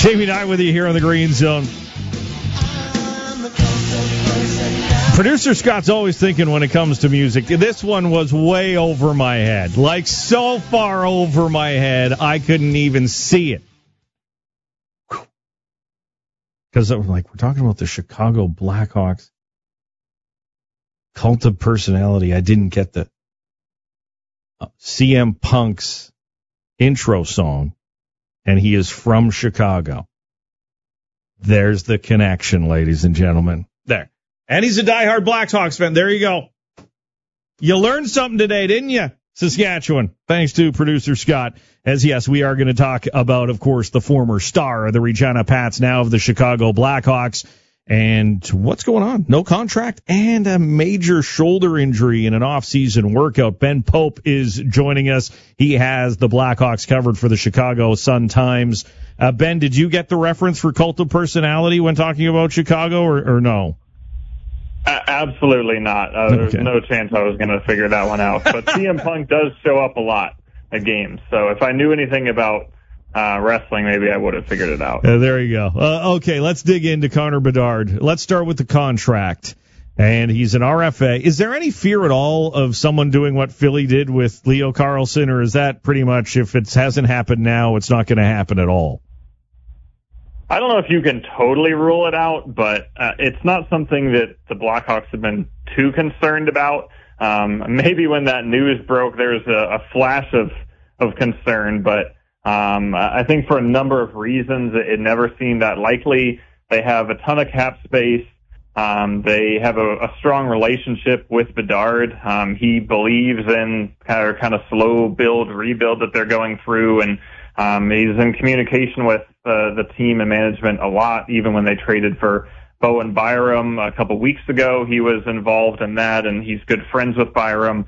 Jamie Knight with you here on the Green Zone. Producer Scott's always thinking when it comes to music. This one was way over my head. Like so far over my head, I couldn't even see it. Because we're talking about the Chicago Blackhawks. Cult of Personality. I didn't get the CM Punk's intro song, and he is from Chicago. There's the connection, ladies and gentlemen. There. And he's a diehard Blackhawks fan. There you go. You learned something today, didn't you, Saskatchewan? Thanks to producer Scott. As yes, we are going to talk about, of course, the former star of the Regina Pats, now of the Chicago Blackhawks. And what's going on? No contract and a major shoulder injury in an off-season workout. Ben Pope is joining us. He has the Blackhawks covered for the Chicago Sun-Times. Ben, did you get the reference for Cult of Personality when talking about Chicago or no? Absolutely not. There's no chance I was going to figure that one out. But CM Punk does show up a lot at games. So if I knew anything about wrestling, maybe I would have figured it out. There you go. Okay, let's dig into Connor Bedard. Let's start with the contract. And he's an RFA. Is there any fear at all of someone doing what Philly did with Leo Carlsson, or is that pretty much, if it hasn't happened now, it's not going to happen at all? I don't know if you can totally rule it out, but it's not something that the Blackhawks have been too concerned about. Maybe when that news broke, there was a flash of concern, but I think for a number of reasons, it never seemed that likely. They have a ton of cap space. They have a strong relationship with Bedard. He believes in kind of slow build, rebuild that they're going through, and he's in communication with the team and management a lot, even when they traded for Bowen Byram a couple weeks ago. He was involved in that, and he's good friends with Byram.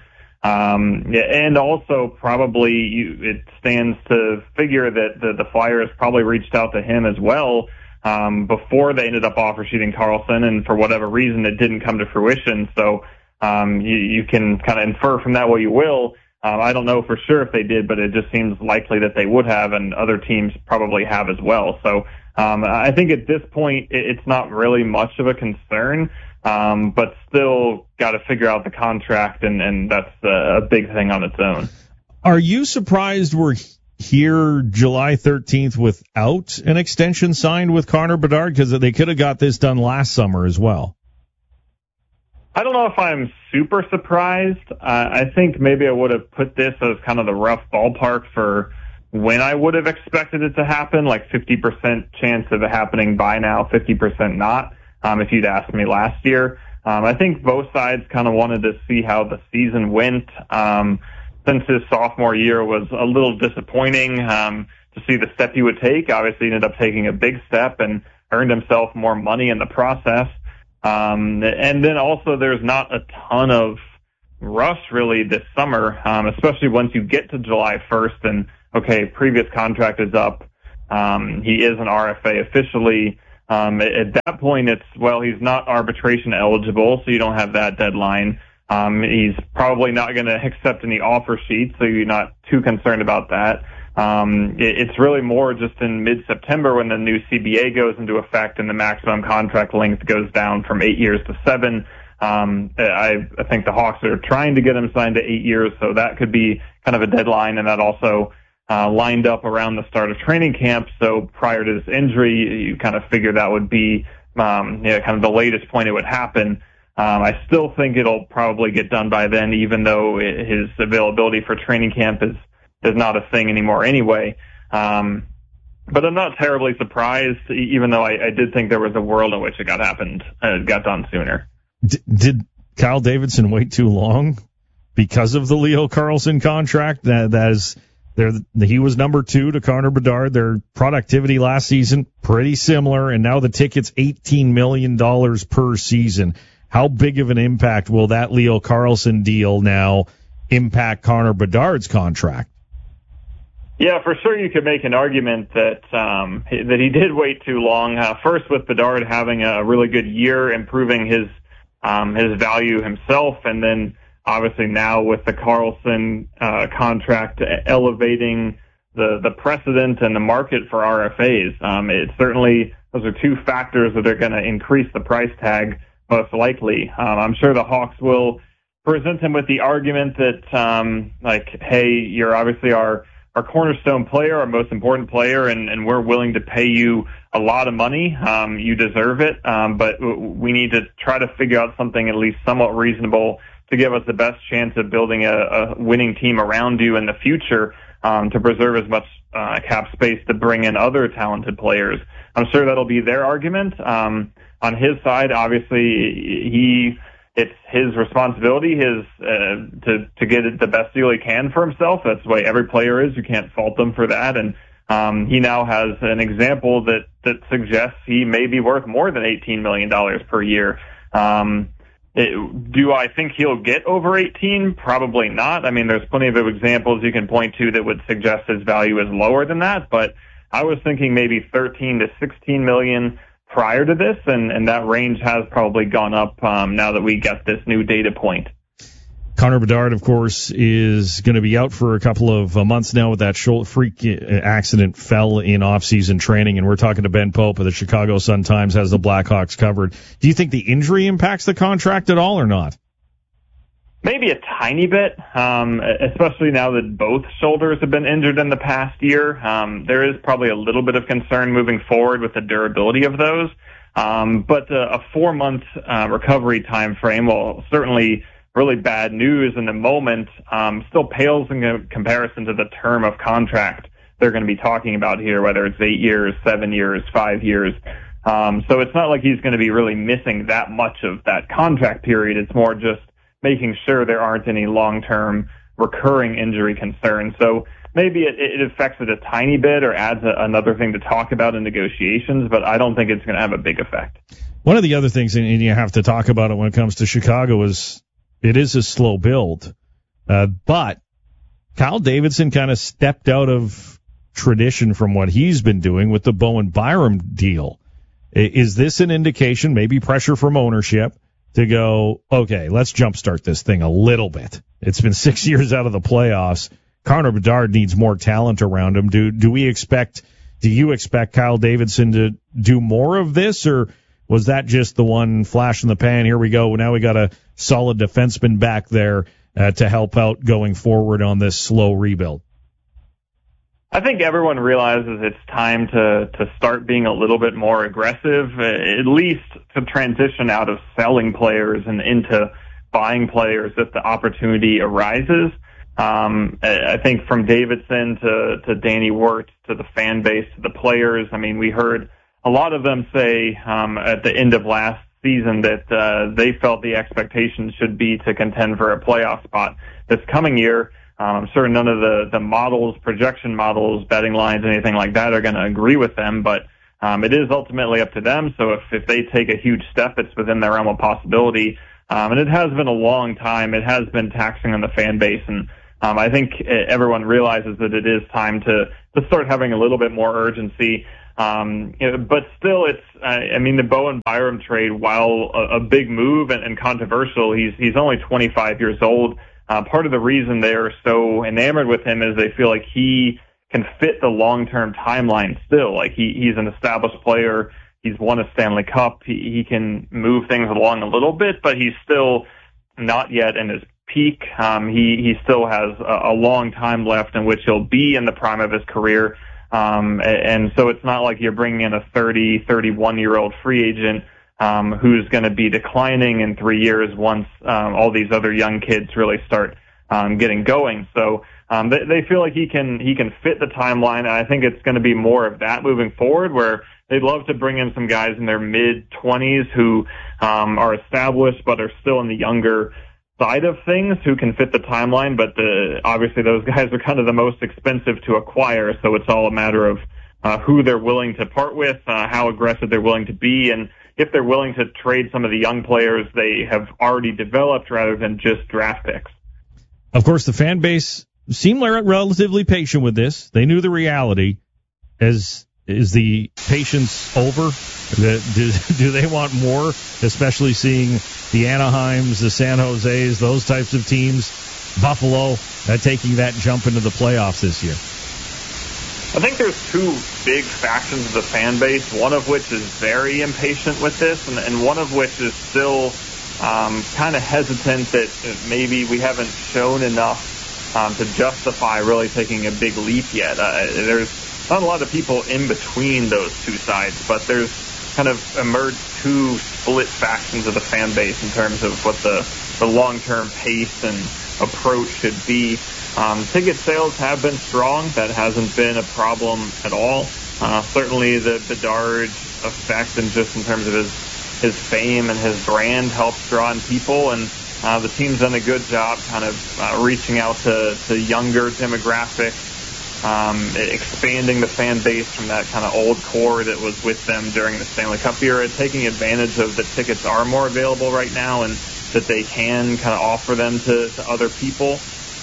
And also probably it stands to figure that the Flyers probably reached out to him as well before they ended up offer sheeting Carlson, and for whatever reason it didn't come to fruition. So you can kind of infer from that what you will. I don't know for sure if they did, but it just seems likely that they would have, and other teams probably have as well. So I think at this point it's not really much of a concern, but still got to figure out the contract, and that's a big thing on its own. Are you surprised we're here July 13th without an extension signed with Connor Bedard? Because they could have got this done last summer as well. I don't know if I'm super surprised. I think maybe I would have put this as kind of the rough ballpark for when I would have expected it to happen, like 50% chance of it happening by now, 50% not, if you'd asked me last year. I think both sides kind of wanted to see how the season went. Since his sophomore year was a little disappointing to see the step he would take. Obviously, he ended up taking a big step and earned himself more money in the process. And then also there's not a ton of rush really this summer, especially once you get to July 1st and, okay, previous contract is up. He is an RFA officially. At that point, he's not arbitration eligible, so you don't have that deadline. He's probably not going to accept any offer sheets, so you're not too concerned about that. It's really more just in mid-September when the new CBA goes into effect and the maximum contract length goes down from 8 years to 7. I think the Hawks are trying to get him signed to 8 years, so that could be kind of a deadline, and that also lined up around the start of training camp. So prior to this injury, you kind of figure that would be kind of the latest point it would happen. I still think it'll probably get done by then, even though his availability for training camp is not a thing anymore anyway. But I'm not terribly surprised, even though I did think there was a world in which it got done sooner. Did Kyle Davidson wait too long because of the Leo Carlsson contract? He was number 2 to Connor Bedard. Their productivity last season, pretty similar, and now the ticket's $18 million per season. How big of an impact will that Leo Carlsson deal now impact Connor Bedard's contract? Yeah, for sure you could make an argument that he did wait too long. First with Bedard having a really good year, improving his value himself, and then obviously now with the Carlsson contract elevating the precedent and the market for RFAs. It certainly, those are two factors that are going to increase the price tag most likely. I'm sure the Hawks will present him with the argument that, hey, you're obviously our cornerstone player, our most important player, and we're willing to pay you a lot of money. You deserve it, but we need to try to figure out something at least somewhat reasonable to give us the best chance of building a winning team around you in the future, to preserve as much cap space to bring in other talented players. I'm sure that'll be their argument. On his side, obviously, it's his responsibility, to get it the best deal he can for himself. That's the way every player is. You can't fault them for that. And he now has an example that suggests he may be worth more than $18 million per year. Do I think he'll get over 18? Probably not. I mean, there's plenty of examples you can point to that would suggest his value is lower than that, but I was thinking maybe 13 to 16 million prior to this, and that range has probably gone up now that we get this new data point. Connor Bedard, of course, is going to be out for a couple of months now with that freak accident, fell in off-season training, and we're talking to Ben Pope of the Chicago Sun-Times, has the Blackhawks covered. Do you think the injury impacts the contract at all or not? Maybe a tiny bit, especially now that both shoulders have been injured in the past year. There is probably a little bit of concern moving forward with the durability of those, but a 4-month recovery time frame will certainly really bad news in the moment, still pales in comparison to the term of contract they're going to be talking about here, whether it's 8 years, 7 years, 5 years. So it's not like he's going to be really missing that much of that contract period. It's more just making sure there aren't any long-term recurring injury concerns. So maybe it affects it a tiny bit or adds another thing to talk about in negotiations, but I don't think it's going to have a big effect. One of the other things, and you have to talk about it when it comes to Chicago, is it is a slow build, but Kyle Davidson kind of stepped out of tradition from what he's been doing with the Bowen Byram deal. Is this an indication, maybe pressure from ownership, to go, okay, let's jumpstart this thing a little bit? It's been 6 years out of the playoffs. Connor Bedard needs more talent around him. Do you expect Kyle Davidson to do more of this, or was that just the one flash in the pan? Here we go. Now we got a solid defenseman back there to help out going forward on this slow rebuild. I think everyone realizes it's time to start being a little bit more aggressive, at least to transition out of selling players and into buying players if the opportunity arises. I think from Davidson to Danny Wirtz to the fan base to the players, I mean, we heard a lot of them say at the end of last season that they felt the expectations should be to contend for a playoff spot this coming year. I'm sure none of the models, projection models, betting lines, anything like that are going to agree with them, but it is ultimately up to them. So if they take a huge step, it's within their realm of possibility. And it has been a long time. It has been taxing on the fan base, and I think everyone realizes that it is time to start having a little bit more urgency. But still, the Bowen Byram trade, while a big move and controversial, he's only 25 years old. Part of the reason they are so enamored with him is they feel like he can fit the long-term timeline still. Like he's an established player. He's won a Stanley Cup. He can move things along a little bit, but he's still not yet in his peak. He still has a long time left in which he'll be in the prime of his career. And so it's not like you're bringing in a 31-year-old free agent who's going to be declining in 3 years once all these other young kids really start getting going. So they feel like he can fit the timeline, and I think it's going to be more of that moving forward, where they'd love to bring in some guys in their mid-20s who are established but are still in the younger side of things, who can fit the timeline, but obviously those guys are kind of the most expensive to acquire, so it's all a matter of who they're willing to part with, how aggressive they're willing to be, and if they're willing to trade some of the young players they have already developed rather than just draft picks. Of course, the fan base seemed relatively patient with this. They knew the reality. Is the patience over? Do they want more, especially seeing the Anaheims, the San Joses, those types of teams, Buffalo, taking that jump into the playoffs this year? I think there's two big factions of the fan base, one of which is very impatient with this, and one of which is still kind of hesitant that maybe we haven't shown enough to justify really taking a big leap yet. There's not a lot of people in between those two sides, but there's kind of emerged two split factions of the fan base in terms of what the long-term pace and approach should be. Ticket sales have been strong. That hasn't been a problem at all. Certainly the Bedard effect, and just in terms of his fame and his brand, helps draw in people, and the team's done a good job kind of reaching out to younger demographics, expanding the fan base from that kind of old core that was with them during the Stanley Cup era, taking advantage of the tickets are more available right now and that they can kind of offer them to other people.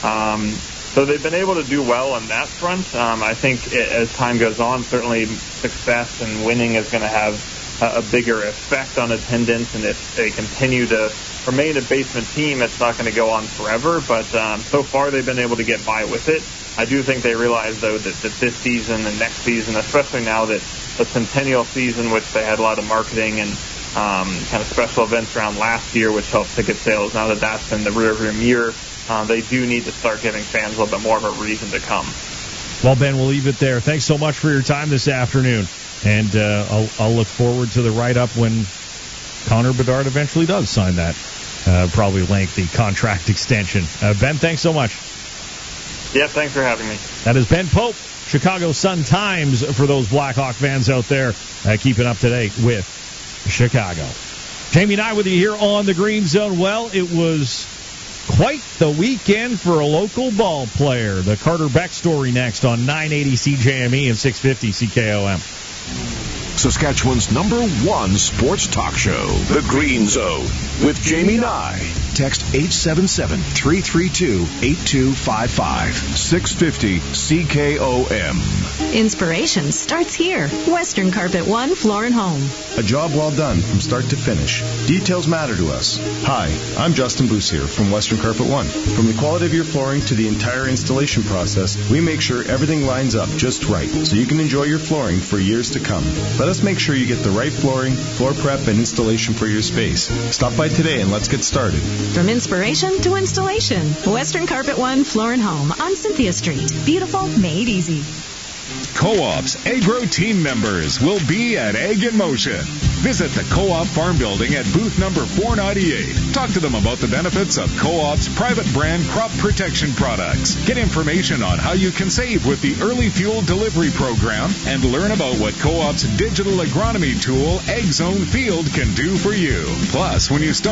So they've been able to do well on that front. I think as time goes on, certainly success and winning is going to have a bigger effect on attendance, and if they continue to remain a basement team, it's not going to go on forever, but so far they've been able to get by with it. I do think they realize, though, that this season and next season, especially now that the Centennial season, which they had a lot of marketing and kind of special events around last year, which helped ticket sales, now that that's in the rearview mirror, they do need to start giving fans a little bit more of a reason to come. Well, Ben, we'll leave it there. Thanks so much for your time this afternoon, and I'll look forward to the write-up when Connor Bedard eventually does sign that probably lengthy contract extension. Ben, thanks so much. Yeah, thanks for having me. That is Ben Pope, Chicago Sun-Times, for those Blackhawk fans out there keeping up to date with Chicago. Jamie and I with you here on the Green Zone. Well, it was quite the weekend for a local ball player. The Carter Beck story next on 980 CJME and 650 CKOM. Saskatchewan's #1 sports talk show, The Green Zone, with Jamie Nye. Text 877-332-8255. 650 CKOM. Inspiration starts here. Western Carpet One Floor and Home. A job well done from start to finish. Details matter to us. Hi, I'm Justin Boussier from Western Carpet One. From the quality of your flooring to the entire installation process, we make sure everything lines up just right so you can enjoy your flooring for years to come. Let us make sure you get the right flooring, floor prep, and installation for your space. Stop by today and let's get started. From inspiration to installation, Western Carpet One Floor and Home on Cynthia Street. Beautiful, made easy. Co-op's Agro team members will be at Ag in Motion. Visit the Co-op Farm Building at booth number 498. Talk to them about the benefits of Co-op's private brand crop protection products. Get information on how you can save with the early fuel delivery program and learn about what Co-op's digital agronomy tool, AgZone Field, can do for you. Plus, when you start